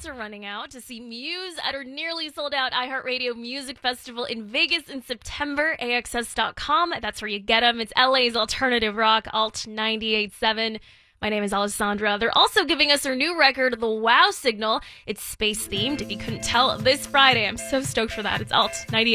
are running out to see Muse at her nearly sold out iHeartRadio Music Festival in Vegas in September. AXS.com. That's where you get them. It's LA's alternative rock, Alt 98.7. My name is Alessandra. They're also giving us their new record, The Wow Signal. It's space themed, if you couldn't tell, this Friday. I'm so stoked for that. It's Alt 98.